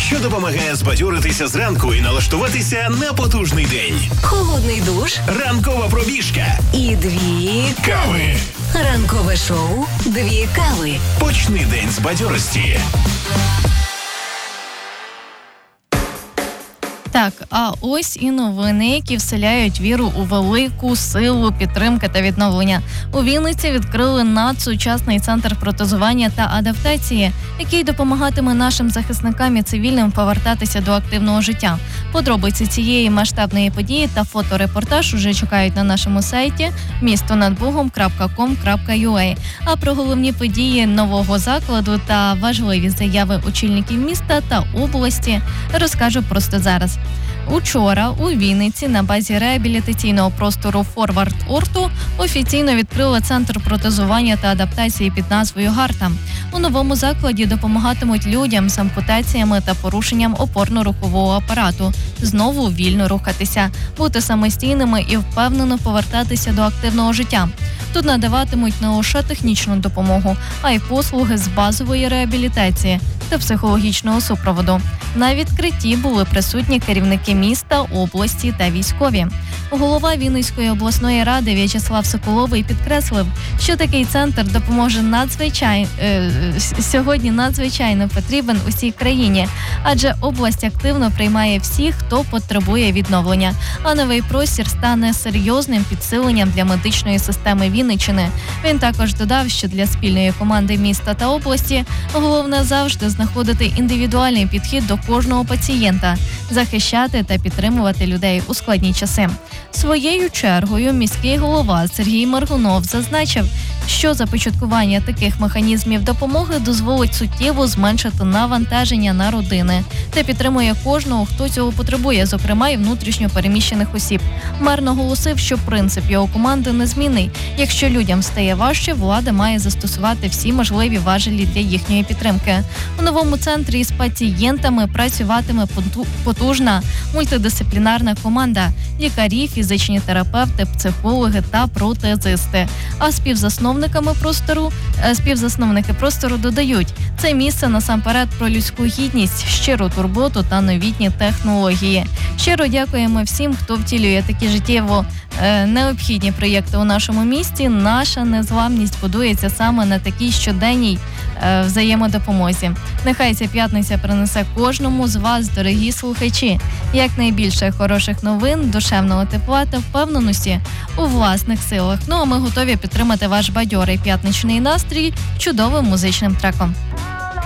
що допомагає збадьоритися зранку і налаштуватися на потужний день. Холодний душ, Ранкова пробіжка і 2 кави. Ранкове шоу «2 кави». Почни день з бадьорості. Так, а ось і новини, які вселяють віру у велику силу підтримки та відновлення. У Вінниці відкрили надсучасний центр протезування та адаптації, який допомагатиме нашим захисникам і цивільним повертатися до активного життя. Подробиці цієї масштабної події та фоторепортаж уже чекають на нашому сайті mісто-над-Богом.com.ua. А про головні події нового закладу та важливі заяви очільників міста та області розкажу просто зараз. Учора у Вінниці на базі реабілітаційного простору «Форвард Орту» офіційно відкрили центр протезування та адаптації під назвою «Гарта». У новому закладі допомагатимуть людям з ампутаціями та порушенням опорно-рухового апарату знову вільно рухатися, бути самостійними і впевнено повертатися до активного життя. Тут надаватимуть не лише технічну допомогу, а й послуги з базової реабілітації та психологічного супроводу. На відкритті були присутні керівники міста, області та військові. Голова Вінницької обласної ради В'ячеслав Соколовий підкреслив, що такий центр допоможе сьогодні надзвичайно потрібен усій країні, адже область активно приймає всіх, хто потребує відновлення. А новий простір стане серйозним підсиленням для медичної системи Вінниччини. Він також додав, що для спільної команди міста та області головне завжди знаходити індивідуальний підхід до кожного пацієнта, захищати та підтримувати людей у складні часи. Своєю чергою міський голова Сергій Моргунов зазначив, що започаткування таких механізмів допомоги дозволить суттєво зменшити навантаження на родини та підтримує кожного, хто цього потребує, зокрема і внутрішньо переміщених осіб. Мер наголосив, що принцип його команди незмінний. Якщо людям стає важче, влада має застосувати всі можливі важелі для їхньої підтримки. У новому центрі з пацієнтами працюватиме потужна мультидисциплінарна команда – лікарі, фізичні терапевти, психологи та протезисти. А співзасновники простору додають, це місце насамперед про людську гідність, щиру турботу та новітні технології. Щиро дякуємо всім, хто втілює такі життєво необхідні проєкти у нашому місті. Наша незламність будується саме на такій щоденній взаємодопомозі. Нехай ця п'ятниця принесе кожному з вас, дорогі слухачі, якнайбільше хороших новин, душевного тепла та впевненості у власних силах. Ну а ми готові підтримати ваш бадьорий п'ятничний настрій чудовим музичним треком.